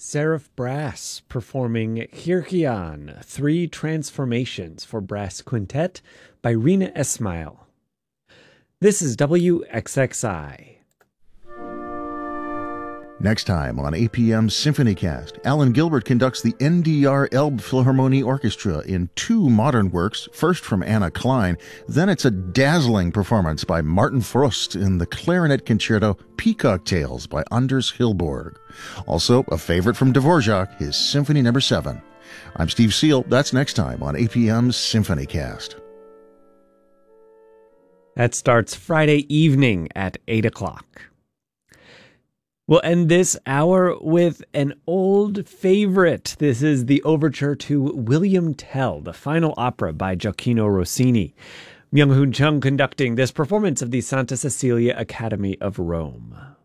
Seraph Brass performing Kirkian, Three Transformations for Brass Quintet by Rina Esmail. This is WXXI. Next time on APM SymphonyCast, Alan Gilbert conducts the NDR Elbphilharmonie Orchestra in two modern works, first from Anna Klein, then it's a dazzling performance by Martin Frost in the clarinet concerto Peacock Tales by Anders Hillborg. Also, a favorite from Dvorak, his Symphony No. 7. I'm Steve Seal. That's next time on APM SymphonyCast. That starts Friday evening at 8 o'clock. We'll end this hour with an old favorite. This is the overture to William Tell, the final opera by Gioacchino Rossini. Myung-Hoon Chung conducting this performance of the Santa Cecilia Academy of Rome.